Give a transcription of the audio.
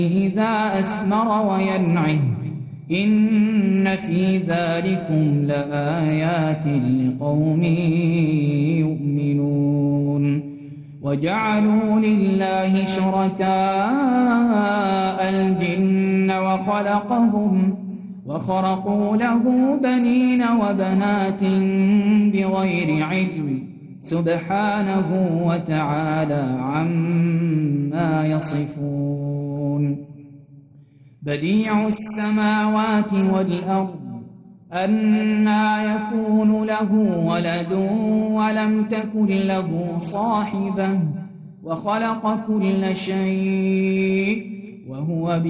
إذا أثمر وينعه إن في ذلكم لآيات لقوم يؤمنون وجعلوا لله شركاء الجن وخرقوا له بنين وبنات بغير علم سبحانه وتعالى عما يصفون بديع السماوات والأرض أنى يكون له ولد ولم تكن له صاحبة وخلق كل شيء وهو